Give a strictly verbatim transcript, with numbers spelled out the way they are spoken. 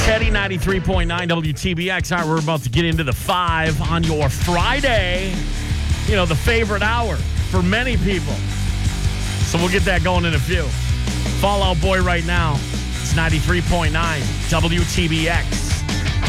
Teddy, ninety-three point nine W T B X. All right, we're about to get into the five on your Friday. You know, the favorite hour for many people. So we'll get that going in a few. Fall Out Boy right now. It's ninety-three point nine W T B X.